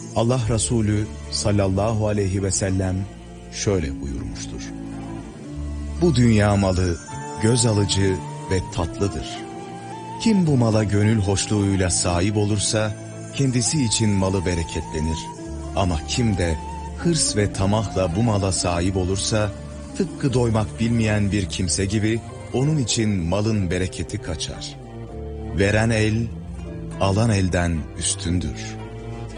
Allah Resulü sallallahu aleyhi ve sellem şöyle buyurmuştur: Bu dünya malı göz alıcı ve tatlıdır. Kim bu mala gönül hoşluğuyla sahip olursa kendisi için malı bereketlenir. Ama kim de hırs ve tamahla bu mala sahip olursa tıpkı doymak bilmeyen bir kimse gibi onun için malın bereketi kaçar. Veren el, alan elden üstündür.